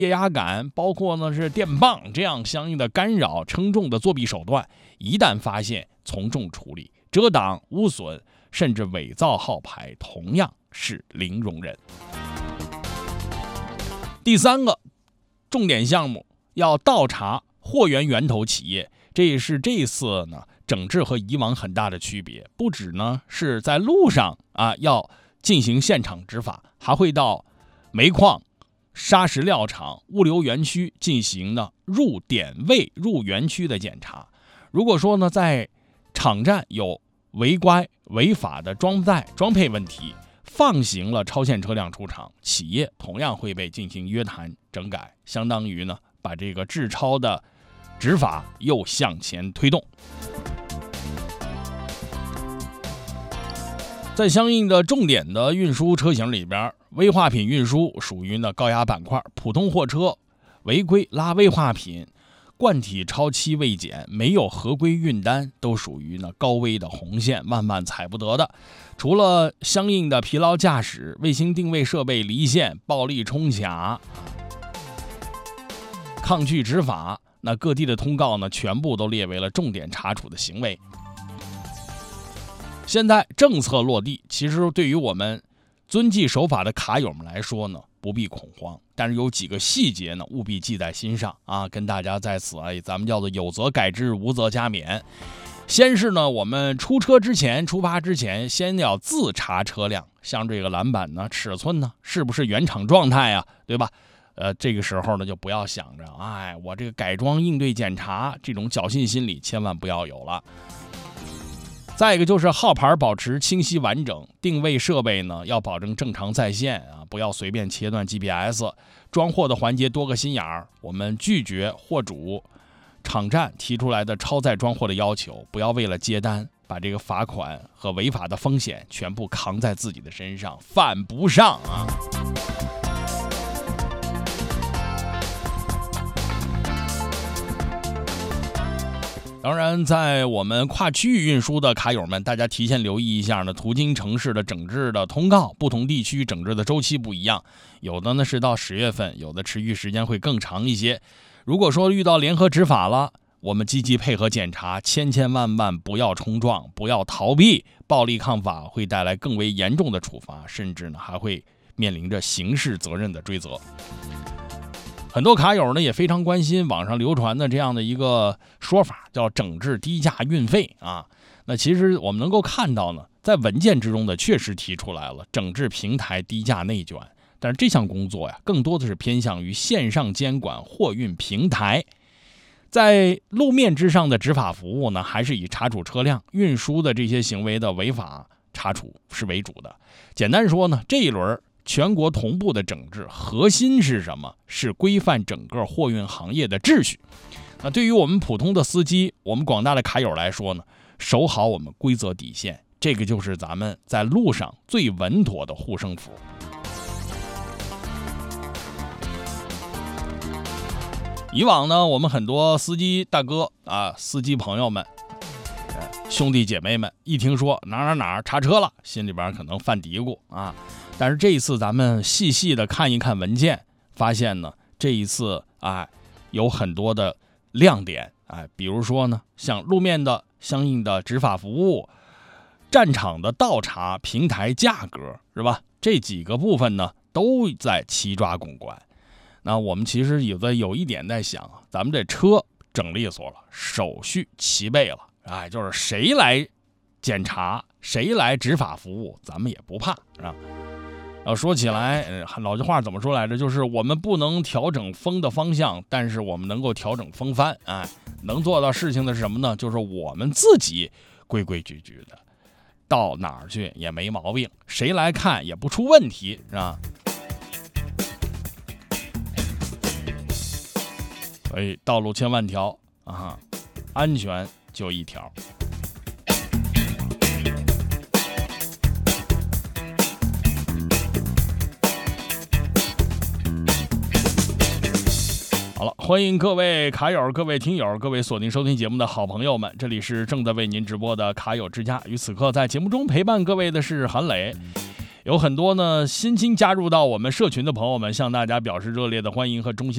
液压杆，包括呢是电棒这样相应的干扰称重的作弊手段，一旦发现，从重处理，遮挡、污损甚至伪造号牌，同样是零容忍。第三个重点项目要倒查货源源头企业，这也是这次呢整治和以往很大的区别。不止呢是在路上要进行现场执法，还会到煤矿、砂石料厂、物流园区进行呢入点位、入园区的检查。如果说呢在场站有违规违法的装载装配问题，放行了超限车辆出厂，企业同样会被进行约谈整改，相当于呢把这个治超的执法又向前推动。在相应的重点的运输车型里边，危化品运输属于呢高压板块，普通货车违规拉危化品、罐体超期未检、没有合规运单都属于呢高危的红线，万万踩不得的。除了相应的疲劳驾驶、卫星定位设备离线、暴力冲卡、抗拒执法，那各地的通告呢全部都列为了重点查处的行为。现在政策落地，其实对于我们遵纪守法的卡友们来说呢，不必恐慌，但是有几个细节呢，务必记在心上跟大家在此咱们叫做有则改之，无则加勉。先是呢，我们出发之前，先要自查车辆，像这个篮板呢、尺寸呢，是不是原厂状态对吧？这个时候呢，就不要想着，我这个改装应对检查这种侥幸心理，千万不要有了。再一个就是号牌保持清晰完整，定位设备呢要保证正常在线不要随便切断 GPS。装货的环节多个心眼儿，我们拒绝货主、场站提出来的超载装货的要求，不要为了接单把这个罚款和违法的风险全部扛在自己的身上，犯不上当然，在我们跨区域运输的卡友们，大家提前留意一下呢，途经城市的整治的通告，不同地区整治的周期不一样，有的呢是到10月份，有的持续时间会更长一些。如果说遇到联合执法了，我们积极配合检查，千万不要冲撞，不要逃避，暴力抗法会带来更为严重的处罚，甚至呢还会面临着刑事责任的追责。很多卡友呢也非常关心网上流传的这样的一个说法，叫整治低价运费那其实我们能够看到呢，在文件之中呢确实提出来了整治平台低价内卷，但是这项工作更多的是偏向于线上监管货运平台。在路面之上的执法服务呢，还是以查处车辆运输的这些行为的违法查处是为主的。简单说呢，这一轮全国同步的整治核心是什么？是规范整个货运行业的秩序。那对于我们普通的司机，我们广大的卡友来说呢，守好我们规则底线，这个就是咱们在路上最稳妥的护身符。以往呢，我们很多司机大哥司机朋友们、兄弟姐妹们，一听说哪查车了，心里边可能犯嘀咕但是这一次咱们细细的看一看文件，发现呢，这一次有很多的亮点比如说呢，像路面的相应的执法服务、战场的倒查、平台价格，是吧？这几个部分呢，都在齐抓拱关。那我们其实有一点在想，咱们这车整利索了，手续齐备了，就是谁来检查，谁来执法服务，咱们也不怕说起来，老句话怎么说来着？就是我们不能调整风的方向，但是我们能够调整风帆。能做到事情的是什么呢？就是我们自己规规矩矩的，到哪儿去也没毛病，谁来看也不出问题，是吧？所以道路千万条安全就一条。好了，欢迎各位卡友、各位听友、各位锁定收听节目的好朋友们，这里是正在为您直播的卡友之家。与此刻在节目中陪伴各位的是韩磊。有很多呢新加入到我们社群的朋友们，向大家表示热烈的欢迎和衷心